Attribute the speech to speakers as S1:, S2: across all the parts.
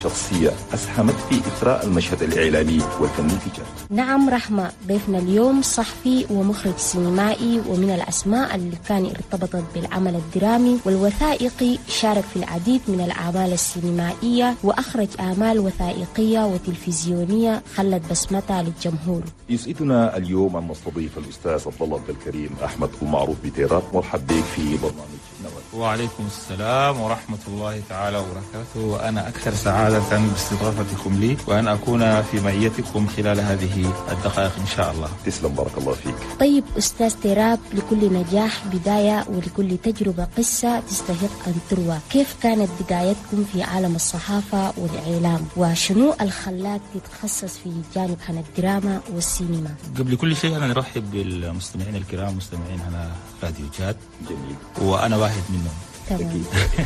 S1: شخصية أسهمت في إثراء المشهد الإعلامي والفني في جد.
S2: نعم رحمة، ضيفنا اليوم صحفي ومخرج سينمائي، ومن الأسماء اللي كان ارتبطت بالعمل الدرامي والوثائقي. شارك في العديد من الأعمال السينمائية وأخرج أعمال وثائقية وتلفزيونية خلت بسمتها للجمهور.
S1: يسعدنا اليوم أن نستضيف الأستاذ عبد الله عبد الكريم أحمد المعروف بتيرات. مرحب بك في برنامج نوال.
S3: وعليكم السلام ورحمة الله تعالى وبركاته، وأنا أكثر سعادة باستضافتكم لي وأن أكون في معيتكم خلال هذه الدقائق إن شاء الله.
S1: تسلم، بارك الله فيك.
S2: طيب أستاذ تيراب، لكل نجاح بداية ولكل تجربة قصة تستحق أن تروى. كيف كانت بدايتكم في عالم الصحافة والإعلام، وشنو الخلاك تتخصص في جانب عن الدراما والسينما؟
S3: قبل كل شيء أنا نرحب بالمستمعين الكرام، مستمعين هنا راديو جاد.
S1: جميل.
S3: وأنا واحد منهم.
S2: تمام.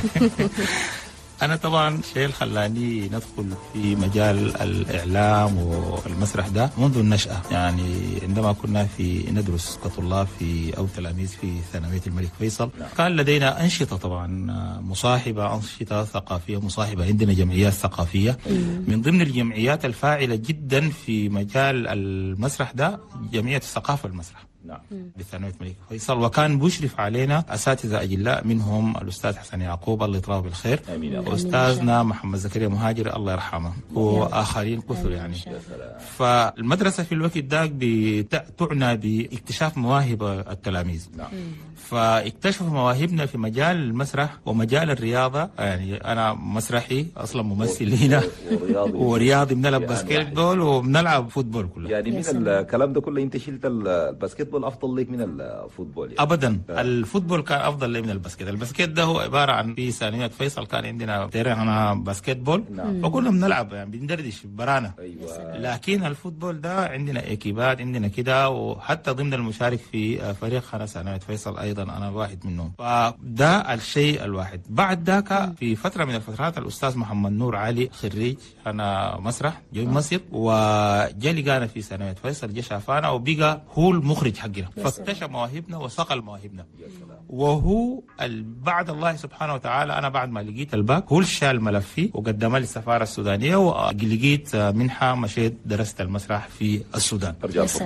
S3: أنا طبعا شيء خلاني ندخل في مجال الإعلام والمسرح ده منذ النشأة، يعني عندما كنا ندرس كطلاب أو تلاميذ في ثانوية الملك فيصل. كان لدينا أنشطة طبعا مصاحبة، أنشطة ثقافية مصاحبة. عندنا جمعيات ثقافية، من ضمن الجمعيات الفاعلة جدا في مجال المسرح ده جمعية الثقافة المسرح.
S1: نعم.
S3: بثانوية الملك فيصل، وكان بيشرف علينا أساتذة أجلاء، منهم الأستاذ حسن يعقوب الله يطلعه بالخير، وأستاذنا محمد زكريا مهاجر الله يرحمه، وآخرين كثر يعني. فالمدرسة في الوقت ده تعنى باكتشاف مواهب التلاميذ. فاكتشفوا مواهبنا في مجال المسرح ومجال الرياضة. يعني أنا مسرحي أصلا، ممثل هنا ورياضي، بنلعب باسكيت بول وبنلعب فوتبول كله.
S1: يعني من الكلام ده كله أنت شلت الباسكيت بول أفضل لك من الفوتبول يعني.
S3: أبدا. الفوتبول كان أفضل لي من الباسكيت. الباسكيت ده هو عبارة عن في ثانوية فيصل كان عندنا أنا باسكيت بول. فكنا بنلعب يعني بندردش برانا.
S1: أيوة.
S3: لكن الفوتبول ده عندنا إكيبات، عندنا كده، وحتى ضمن المشارك في فريق خانة ثانوية فيصل أيضا أنا واحد منهم. فده الشيء الواحد. بعد ذاك في فترة من الفترات الأستاذ محمد نور علي خريج أنا مسرح جاي مصر، وجا لقانا في ثانوية فيصل، جا شافانا وبقى هو المخرج حقنا، فاكتشف مواهبنا وصقل مواهبنا. وهو بعد الله سبحانه وتعالى، أنا بعد ما لقيت الباك هو شال ملفي وقدمها للسفارة السودانية، ولقيت منحة مشيت درست المسرح في السودان.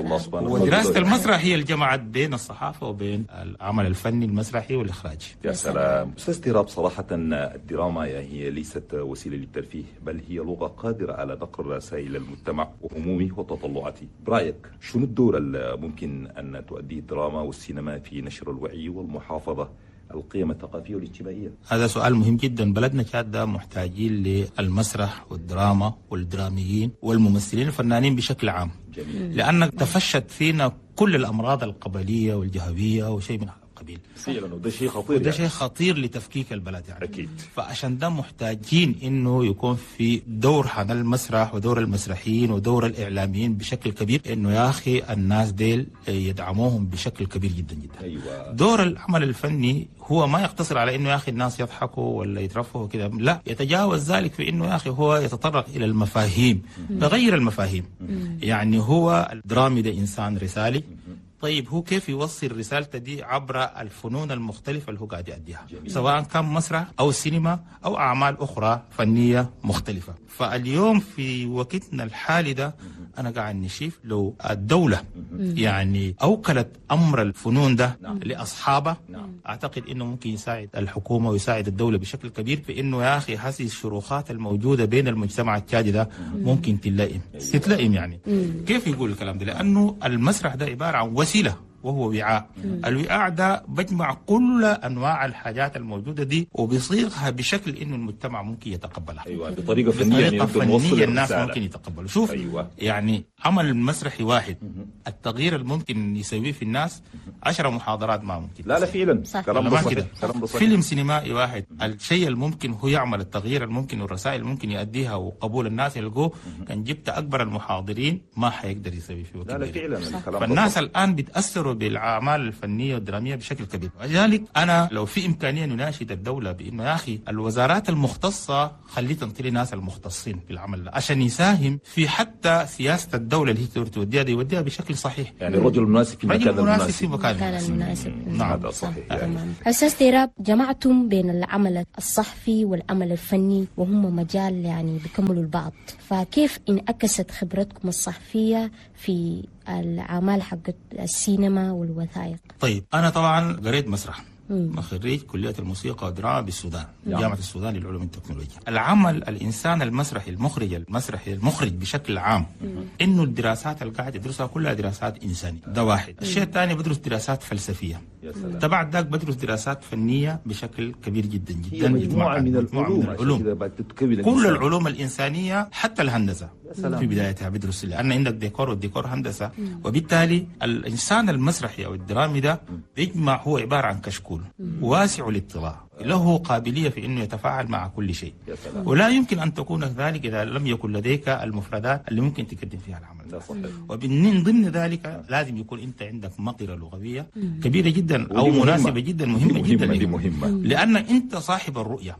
S3: ودراسة المسرح هي اللي جمعت بين الصحافة وبين العمل الفني المسرحي والإخراجي.
S1: يا سلام. أستاذ تيراب، صراحة الدراما هي ليست وسيلة للترفيه، بل هي لغة قادرة على نقل رسائل المجتمع وهمومه وتطلعاته. برأيك شنو الدور الممكن أن تؤديه الدراما والسينما في نشر الوعي والمحافظة القيم الثقافية والاجتماعية؟
S3: هذا سؤال مهم جدا. بلدنا كاد محتاجين للمسرح والدراما والدراميين والممثلين الفنانين بشكل عام.
S1: جميل.
S3: لأن تفشت فينا كل الأمراض القبلية والجهوية وشيء من القبيل
S1: فعلا، وده شيء خطير.
S3: وده شيء خطير لتفكيك البلد يعني.
S1: أكيد.
S3: فعشان ده محتاجين إنه يكون في دور عن المسرح ودور المسرحيين ودور الإعلاميين بشكل كبير، إنه يا أخي الناس ديل يدعموهم بشكل كبير جدا جدا.
S1: أيوة.
S3: دور العمل الفني هو ما يقتصر على إنه يا أخي الناس يضحكوا ولا يترفهوا كده، لا، يتجاوز ذلك في إنه يا أخي هو يتطرق إلى المفاهيم، يغير المفاهيم. يعني هو الدرامي ده إنسان رسالي. طيب هو كيف يوصل رسالته دي عبر الفنون المختلفة اللي هو قاعد يأديها، سواء كان مسرح أو سينما أو أعمال أخرى فنية مختلفة. فاليوم في وقتنا الحالي ده أنا قاعد نشوف لو الدولة يعني أوكلت أمر الفنون ده لأصحابه، أعتقد إنه ممكن يساعد الحكومة ويساعد الدولة بشكل كبير في إنه يا أخي هذه الشروخات الموجودة بين المجتمع التاجي ده ممكن تتلائم يعني. كيف يقول الكلام ده؟ لأنه المسرح ده عبارة عن وسيلة وهو وعاء. الوعاء ده بجمع كل أنواع الحاجات الموجودة دي وبيصيغها بشكل إنه المجتمع ممكن يتقبلها.
S1: أيوة، بطريقة فنية
S3: الناس ممكن يتقبلوا. شوف.
S1: أيوة.
S3: يعني عمل مسرحي واحد التغيير الممكن يسويه في الناس 10 محاضرات ما ممكن.
S1: لا فعلا.
S3: كلام صحيح. فيلم سينمائي واحد الشيء الممكن هو يعمل التغيير الممكن والرسائل الممكن يؤديها وقبول الناس يلقوه، كان جبت أكبر المحاضرين ما حيقدر يسوي فيه.
S1: لا فعلا.
S3: فالناس الآن بتأثروا يتاثروا بالاعمال الفنيه والدراميه بشكل كبير. ولذلك انا لو في امكانيه نناشد الدوله بانه يا اخي الوزارات المختصه خليه تنطي ناس المختصين في العمل ده عشان يساهم في حتى سياسه الدوله اللي هي توديها دي يوديها بشكل صحيح.
S1: يعني الرجل المناسب في المكان المناسب.
S3: في مكان
S2: المناسب.
S1: نعم هذا صحيح.
S2: أستاذ ديراب، جمعتم بين العمل الصحفي والعمل الفني وهم مجال يعني بيكملوا البعض، فكيف انعكست خبرتكم الصحفية في الأعمال حق السينما والوثائق؟
S3: طيب أنا طبعا قريت مسرح، خريج كلية الموسيقى والدراما بالسودان، جامعة السودان للعلوم والتكنولوجيا. العمل الإنسان المسرحي المخرج بشكل عام إنه الدراسات اللي قاعد يدرسها كلها دراسات إنسانية، ده واحد. الشيء الثاني بدرس دراسات فلسفية، تبع ذاك بدرس دراسات فنية بشكل كبير جدا جدا.
S1: هي مجموعة من العلوم.
S3: كل العلوم الإنسانية حتى الهندسة في بدايتها بدرس، لأن عندك ديكور والديكور هندسة، وبالتالي الإنسان المسرحي أو الدرامي ده بيجمع، هو عبارة عن كشكول واسع الاطلاع، له قابلية في أنه يتفاعل مع كل شيء، ولا يمكن أن تكون ذلك إذا لم يكن لديك المفردات اللي ممكن تقدم فيها العمل. ومن ضمن ذلك لازم يكون أنت عندك مقدرة لغوية كبيرة جدا أو مناسبة جدا، مهمة جدا، لأن أنت صاحب الرؤية.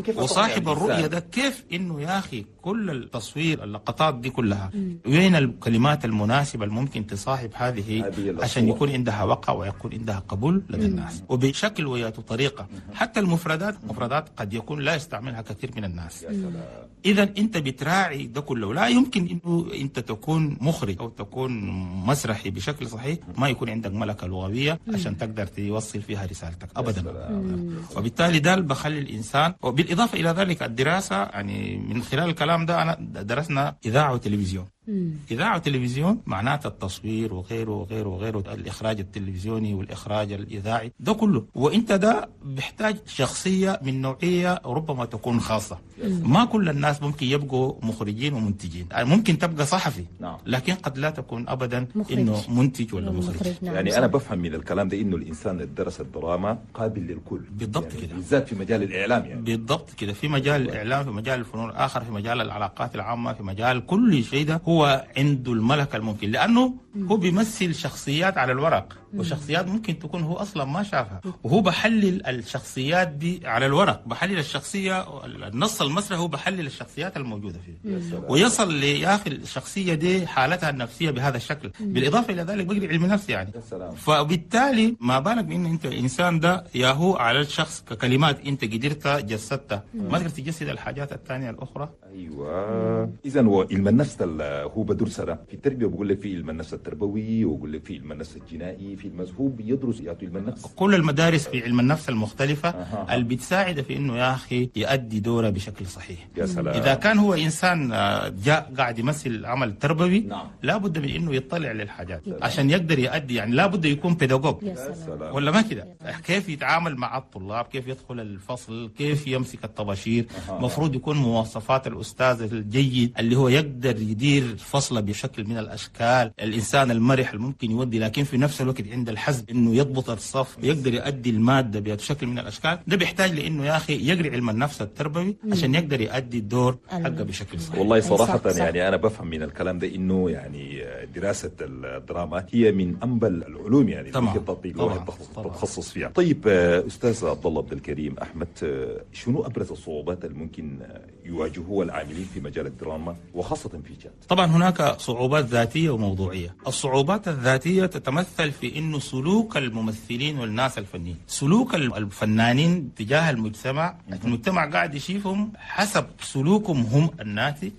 S3: وصاحب الرؤية ده كيف أنه يا أخي كل التصوير اللقطات دي كلها وين الكلمات المناسبة الممكن تصاحب هذه عشان يكون عندها وقع ويكون عندها قبول لدى الناس، وبشكل وطريقة. حتى المفردات قد يكون لا يستعملها كثير من الناس. إذا أنت بتراعي ده كله. لا يمكن أنه أنت تكون مخرج أو تكون مسرحي بشكل صحيح ما يكون عندك ملكة لغوية عشان تقدر توصل فيها رسالتك أبدا. وبالتالي ده بخلي الإنسان. وبالإضافة إلى ذلك الدراسة، يعني من خلال الكلام ده أنا درسنا إذاعة وتلفزيون. إذاعة وتلفزيون معناتها التصوير وغيره وغيره وغيره، الإخراج التلفزيوني والإخراج الإذاعي ده كله. وإنت ده بيحتاج شخصية من نوعية ربما تكون خاصة. ما كل الناس ممكن يبقوا مخرجين ومنتجين، يعني ممكن تبقى صحفي لكن قد لا تكون أبدا إنه منتج ولا مخرج.
S1: يعني أنا بفهم من الكلام ده إنه الإنسان اللي درس الدراما قابل للكل.
S3: بالضبط
S1: يعني
S3: كده،
S1: بالذات في مجال الإعلام. يعني
S3: بالضبط كده، في مجال الإعلام، في مجال الفنون الآخر، في مجال العلاقات العامة، في مجال كل شيء ده هو عنده الملكة الممكن، لأنه هو بيمثل شخصيات على الورق، وشخصيات ممكن تكون هو أصلا ما شافها، وهو بحلل الشخصيات دي على الورق، بحلل الشخصية، النص المسرحي هو بحلل الشخصيات الموجودة فيه، ويصل يا أخي الشخصية دي حالتها النفسية بهذا الشكل. بالإضافة إلى ذلك بقري علم نفس يعني. فبالتالي ما بالك بأن أنت الإنسان ده يا هو على الشخص ككلمات أنت قدرت جسدتها، ما تقدر تجسد الحاجات الثانية الأخرى.
S1: أيوة. إذا هو علم النفس هو بدرس ده في التربية، بقول لك في علم النفس التربوي، وبقول لك في علم النفس الجنائي، في المذهوب بيدرس علم النفس.
S3: كل المدارس في علم النفس المختلفة اللي بتساعد في انه يا اخي يؤدي دوره بشكل صحيح.
S1: يا سلام.
S3: اذا كان هو انسان جاء قاعد يمثل عمل تربوي، لا بد من انه يطلع للحاجات عشان يقدر يؤدي، يعني لا بد يكون بيداغوج ولا ما كده، كيف يتعامل مع الطلاب، كيف يدخل الفصل، كيف يمسك الطباشير. مفروض يكون مواصفات الاستاذ الجيد اللي هو يقدر يدير فصله بشكل من الاشكال، الانسان المرح الممكن يودي، لكن في نفس الوقت عند الحزم انه يضبط الصف ويقدر يؤدي الماده بشكل من الاشكال. ده بيحتاج لانه يا اخي يقري علم النفس التربوي عشان يقدر يؤدي الدور حقه بشكل صحيح.
S1: والله صراحه يعني انا بفهم من الكلام ده انه يعني دراسه الدراما هي من انبل العلوم، يعني ممكن تطبيق تتخصص فيها. طيب استاذ عبد الله عبد الكريم احمد، شنو ابرز الصعوبات اللي ممكن يواجهوها العاملين في مجال الدراما وخاصه في جاد؟
S3: طبعا هناك صعوبات ذاتيه وموضوعيه. الصعوبات الذاتيه تتمثل في انه سلوك الممثلين والناس الفنيين، سلوك الفنانين تجاه المجتمع قاعد يشوفهم حسب سلوكهم هم الناتج،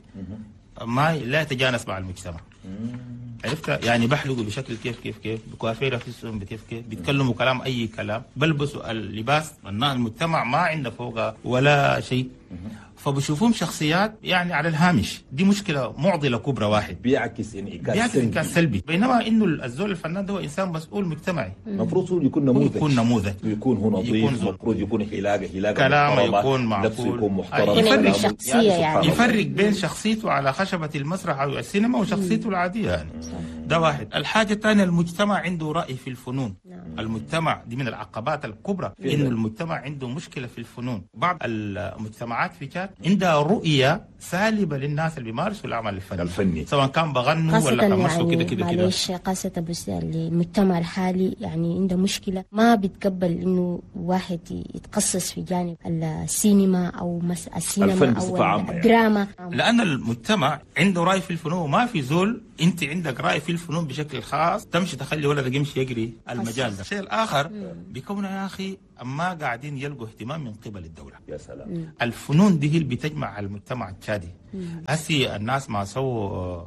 S3: ما لا يتجانس مع المجتمع. عرفت؟ يعني بحلقوا بشكل كيف بكوافيرة في كيف بيتكلموا كلام أي كلام، بلبسوا اللباس المجتمع ما عنده فوقها ولا شيء، فبشوفوهم شخصيات يعني على الهامش. دي مشكلة معضلة كبرى واحد،
S1: بيعكس انعكاس
S3: سلبي. بينما انه الزول الفنان ده هو انسان مسؤول مجتمعي،
S1: المفروض يكون نموذج، يكون هو نظيف، المفروض يكون هلاقه
S3: كلامه يكون معقول،
S1: لبسه يكون محترم،
S2: يفرق شخصية يعني
S3: يفرق بين شخصيته على خشبة المسرح او السينما وشخصيته العادية يعني. ده واحد. الحاجة الثانية المجتمع عنده رأي في الفنون. المجتمع دي من العقبات الكبرى إنه المجتمع عنده مشكلة في الفنون. بعض المجتمعات في تشاد عندها رؤية سالبة للناس اللي بيمارسوا العمل الفني سواء كان بغنوا ولا كمسوا كده كده.
S2: معلش قاسة بس المجتمع الحالي يعني عنده مشكلة، ما بيتقبل إنه واحد يتخصص في جانب السينما أو السينما أو الدراما
S3: يعني. لأن المجتمع عنده رأي في الفنون، وما في زول أنت عندك رأي في الفنون بشكل خاص تمشي تخلي ولدك يمشي يجري المجال ده. الشيء الآخر بيكون يا أخي أما قاعدين يلقوا اهتمام من قبل الدولة.
S1: يا سلام.
S3: الفنون دي هي اللي بتجمع المجتمع التشادي. هسي الناس ما سووا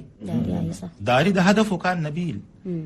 S3: داري ده هدفه كان نبيل،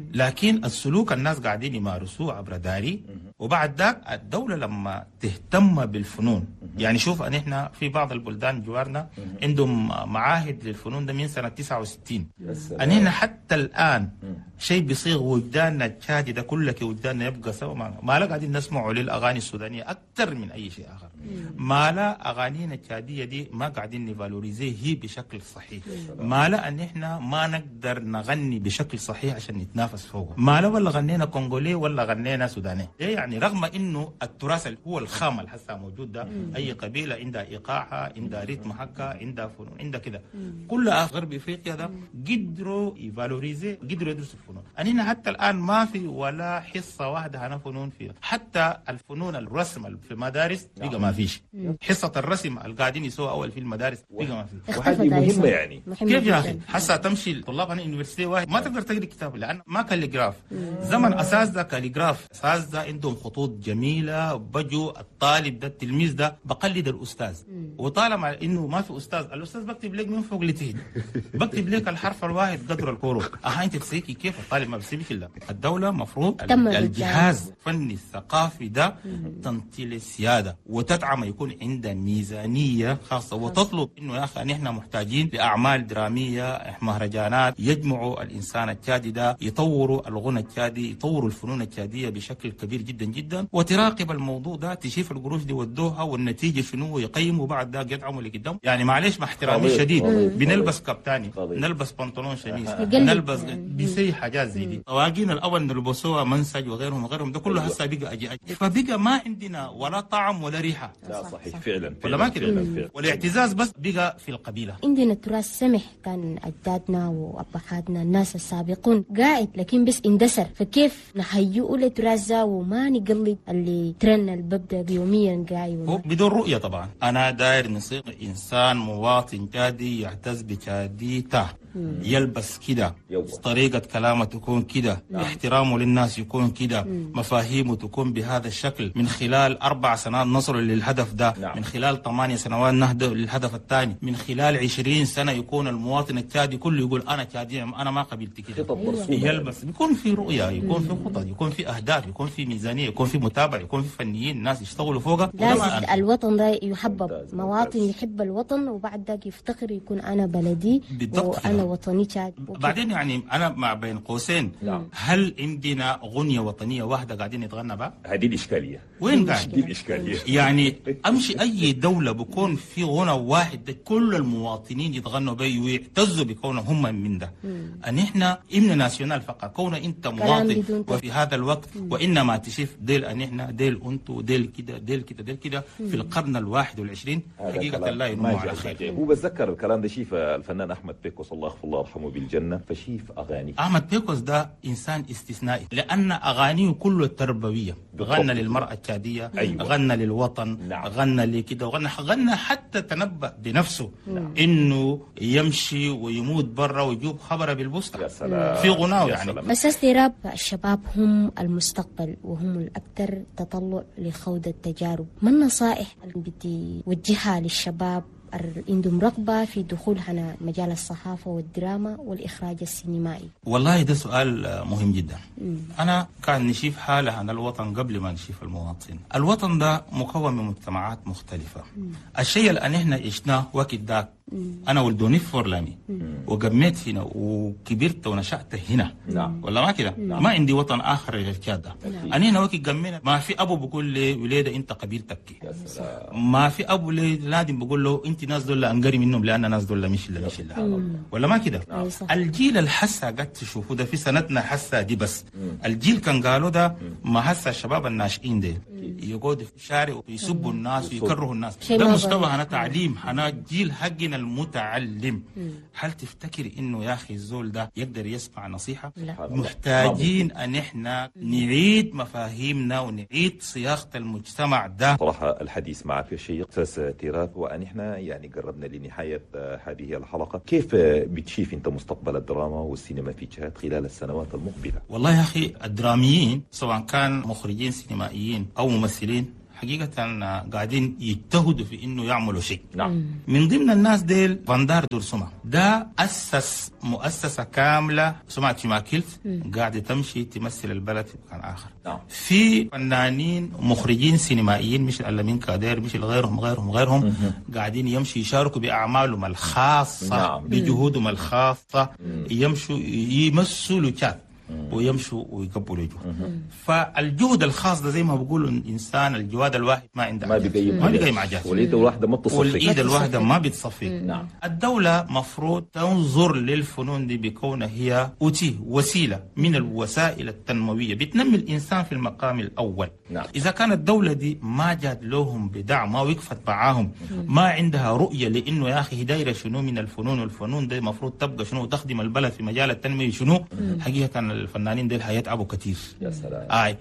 S3: لكن السلوك الناس قاعدين يمارسوه عبر داري. وبعد ذاك الدولة لما تهتم بالفنون، يعني شوف أن احنا في بعض البلدان جوارنا عندهم معاهد للفنون ده من سنة 69. أن هنا حتى الآن شيء بيصيغ وجداننا التشادي ده كله كوجداننا يبقى سوا. ما لا قاعدين نسمعوا للأغاني السودانية أكثر من أي شيء آخر. ما لا أغانينا التشادية دي ما قاعدين نفالوريزيه هي بشكل صحيح. ما لا أن احنا ما نقدر نغني بشكل صحيح عشان نتنافس فوقه. ما لا ولا غنينا كونغولي ولا غنينا سوداني. يعني رغم إنه التراث اللي هو الخام اللي هسه موجود ده، أي قبيلة عندها إيقاعها، عندها ريتم حقها، عندها فنون، عندها كده. كل غرب إفريقيا ده قدروا يفالوريزي، قدروا يدرسوا الفنون. أننا حتى الآن ما في ولا حصة واحدة أنا فنون فيها. حتى الفنون الرسم في المدارس بقى ما فيش. حصة الرسم اللي قاعدين يسووا أول في المدارس بقى ما فيش.
S1: وهذه مهمة يعني.
S3: كيف يا أخي؟ حسا تمشي طلاب أنا يونيفرسيتي واحد ما تقدر تقرأ كتاب لأن ما كاليغراف. زمن أساس ده كاليغراف، أساس ده عندهم خطوط جميلة، بجوا الطالب ده التلميذ ده بقلد الأستاذ. وطالما إنه ما في أستاذ، الأستاذ بكتب لك من فوق لتحت، بكتب لك الحرف الواحد قدر الكورو. أنت تسيكي كيف الطالب ما بيسيبش إلا الدولة مفروض الجهاز الفني الثقافي ده تنطي السيادة وتدعم، يكون عندها ميزانية خاصة وتطلب إنه يا أخي نحن محتاجين لأعمال درامية، مهرجانات يجمعوا الإنسان التشادي ده، يطوروا الغنى التشادي، يطوروا الفنون التشادية بشكل كبير جدا جدا، وتراقب الموضوع ده، تشوف القروش دي ودوها والنتيجة شنو، يقيموا بعد ده يدعموا لقدام. يعني معلش مع احترامي الشديد بنلبس كابتاني، نلبس بنطلون شميس، نلبس بيسي حاجات زي دي. طواقين الأول نلبسوها منسج وغيرهم ده كله هسه بقى أجي فبقى ما عندنا ولا طعم ولا ريحة.
S1: لا صحيح فعلا
S3: ولا ما كده. والاعتزاز بس بقى في القبيلة.
S2: عندنا تراث سمح كان أجدادنا وأبهاتنا الناس السابقون قاعد، لكن بس اندثر. فكيف نحيئه لتراث ذا وما نقلد اللي ترن الببدأ يوميا قاعد
S3: بدون رؤية؟ طبعا أنا داير نصير إنسان مواطن تشادي يعتز بتشاديته، يلبس كده، طريقة كلامه تكون كده، احترامه للناس يكون كده، مفاهيمه تكون بهذا الشكل. من خلال 4 سنوات نصر للهدف ده، من خلال 8 سنوات نهضة للهدف الثاني، من خلال 20 سنة يكون المواطن التشادي كله يقول أنا تشادي، أنا ما قبلت كده. يلبس، يكون في رؤية، يكون في خطط، يكون في أهداف، يكون في ميزانية، يكون في متابعة، يكون في فنيين ناس يشتغلوا فوقها.
S2: لازم الوطن ده يحبب، مواطن يحب الوطن وبعد ذاك يفتخر يكون أنا بلدي وأنا وطني تشاد.
S3: بعدين يعني أنا مع بين قوسين، هل عندنا غنية وطنية واحدة قاعدين نتغنى بها؟
S1: هذه الإشكالية.
S3: وين قاعد؟
S1: دي الإشكالية.
S3: يعني أمشي أي دولة بكون في غنى واحد ده كل المواطنين يتغنوا به ويعتزوا بكونهم هم من ده. أن إحنا إمن ناسيونال فقط، كون أنت مواطن وفي هذا الوقت وإنما تشوف ديل أن إحنا ديل أنتو ديل كده ديل كده ديل كده في القرن 21 حقيقة لا ينمو على خير.
S1: هو بتذكر الكلام ده شيف الفنان أحمد بيكوس الله يرحمه بالجنة، فشيف أغاني
S3: أحمد بيكوس ده إنسان استثنائي لأن أغانيه كله تربوية. غنى للمرأة التشادية، غنى للوطن، غنى لكده، غنى حتى تنبأ بنفسه إنه يمشي ويموت برا ويجيب خبره بالبوسطة في غناه. يعني
S2: بس استيراب الشباب هم المستقبل وهم الأكثر تطلع لخوض التجارب. ما النصائح اللي بدي وجهها للشباب عندهم رغبة في دخول هنا مجال الصحافة والدراما والإخراج السينمائي؟
S3: والله ده سؤال مهم جدا. أنا كان نشوف حالة عن الوطن قبل ما نشوف المواطن. الوطن ده مكون من مجتمعات مختلفة. الشيء اللي احنا عشناه وقت داك، أنا ولدوني في فورلاني وقميت هنا وكبرت ونشأت هنا. ولا ما كده؟ ما عندي وطن آخر غير كده. أنا هنا وقت قمينا ما في أبو بقول لي وليدة أنت قبيلتك، ما في أبو لازم بقول له أنت انت ناس دول انقري منهم لان ناس دول مش ولا ما كده. الجيل الحسا قد تشوفوا ده في سنتنا حسا دي بس الجيل كان قالوا ده ما حسا الشباب الناشئين دي يقعدوا في الشارع ويسبوا الناس ويكرهوا الناس. ده مستوى هنا تعليم، هنا جيل حقنا المتعلم. هل تفتكر انه يا اخي الزول ده يقدر يسمع نصيحه؟ لا. محتاجين ان احنا نعيد مفاهيمنا ونعيد صياغه المجتمع ده.
S1: صراحه الحديث معك شيق استاذ تيراب، وان احنا يعني قربنا لنهايه هذه الحلقه. كيف بتشوف انت مستقبل الدراما والسينما في تشاد خلال السنوات المقبله؟
S3: والله يا اخي الدراميين سواء كان مخرجين سينمائيين او ممثلين حقيقة قاعدين يجتهدوا في انه يعملوا شيء.
S1: نعم.
S3: من ضمن الناس ديل فاندار دورسوما ده اسس مؤسسة كاملة اسمها تيماكيلت قاعدة تمشي تمثل البلد في مكان اخر.
S1: نعم.
S3: في فنانين مخرجين سينمائيين مش الألمين كادير مش غيرهم قاعدين يمشوا يشاركوا باعمالهم الخاصة.
S1: نعم.
S3: بجهودهم الخاصة يمشوا يمثلوا تشاد ويمشوا ويقبلوا يجوا. فالجهد الخاص ده زي ما بقولوا الانسان الجواد الواحد ما عنده
S1: ما بيقيم
S3: مع جهاز،
S1: واليد الواحده ما بتصفي،
S3: والايد الواحده ما بتصفي.
S1: نعم.
S3: الدوله مفروض تنظر للفنون دي بكونها هي وسيله من الوسائل التنمويه بتنمي الانسان في المقام الاول.
S1: نعم.
S3: اذا كانت الدوله دي ما جات لهم بدعم، ما وقفت معاهم، ما عندها رؤيه لانه يا اخي دايره شنو من الفنون، والفنون دي المفروض تبقى شنو تخدم البلد في مجال التنميه شنو، حقيقه الفنانين دول هيتعبوا كتير.
S1: يا سلام.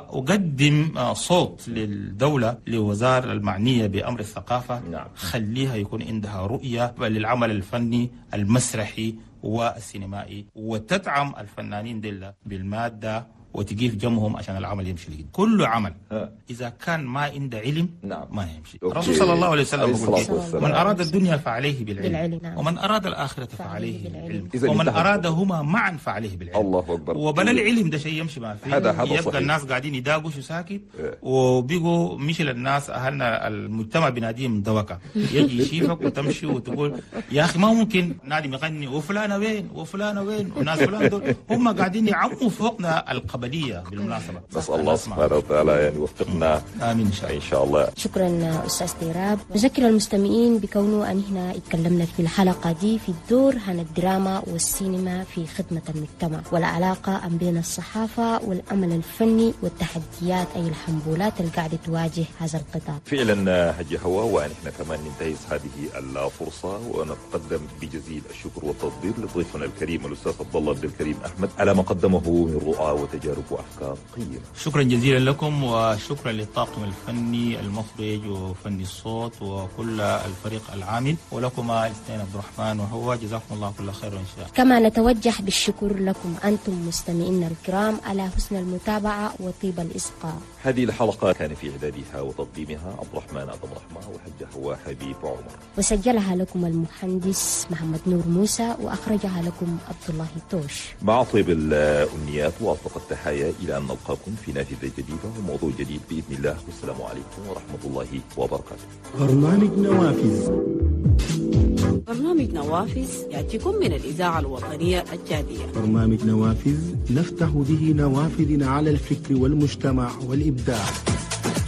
S3: وقدم صوت للدولة لوزارة المعنية بأمر الثقافة.
S1: نعم.
S3: خليها يكون عندها رؤية للعمل الفني المسرحي والسينمائي، وتدعم الفنانين دول بالمادة وتجيف جمهم عشان العمل يمشي لقدام. كل عمل إذا كان ما عنده علم
S1: نعم.
S3: ما يمشي. الرسول صلى الله عليه وسلم يقول من أراد الدنيا فعليه بالعلم.
S2: نعم.
S3: ومن أراد الآخرة فعليه بالعلم. ومن أرادهما معا فعليه بالعلم.
S1: الله أكبر.
S3: وبلا العلم ده شيء يمشي ما فيه.
S1: هذا
S3: يبقى
S1: صحيح.
S3: الناس قاعدين يداقشوا ساكت وبيجوا مش للناس أهلنا المجتمع بناديهم دوكة يجي يشيفك وتمشي وتقول يا أخي ما ممكن نادي يغني وفلانة وين وفلانة وين وناس فلان دول هم قاعدين يعموا فوقنا القبلية بالمناسبة.
S1: بس الله سبحانه وتعالى يعني يوفقنا.
S3: آمين
S1: إن شاء الله.
S2: شكرا أستاذ تيراب. نذكر المستمعين بكونه أن احنا اتكلمنا في الحلقة دي في الدور عن الدراما والسينما في خدمة المجتمع والعلاقة بين الصحافة والعمل الفني والتحديات أي الحنبولات اللي قاعدة تواجه هذا القطاع.
S1: فعلا حجي هوا، ونحن كمان ننتهز هذه الفرصة ونقدم بجزيل الشكر والتقدير لضيفنا الكريم الأستاذ عبد الله عبد الكريم أحمد على ما قدمه من رؤى وتجارب وأفكار قيمة.
S3: شكرا جزيلا لكم، وشكرا للطاقم الفني المخرج وفني الصوت وكل الفريق العامل، ولكما الاثنين عبد الرحمن وهو جزاكم الله كل خير وإن شاء الله.
S2: كما نتوجه بالشكر لكم أنتم مستمعينا الكرام على حسن المتابعة وطيب الإصغاء.
S1: هذه الحلقة كان في إعدادها وتقديمها عبد الرحمن وحجة هو حبيب عمر،
S2: وسجلها لكم المهندس محمد نور موسى، وأخرجها لكم عبد الله توش.
S1: مع طيب الأمنيات وأصدق التحايا إلى أن نلقاكم في نافذة جديدة وموضوع جديد بإذن الله، والسلام عليكم ورحمة الله وبركاته.
S4: برنامج نوافذ.
S5: برنامج نوافذ يأتيكم من الإذاعة الوطنية الجادية.
S4: برنامج نوافذ نفتح به نوافذ على الفكر والمجتمع والإبداع.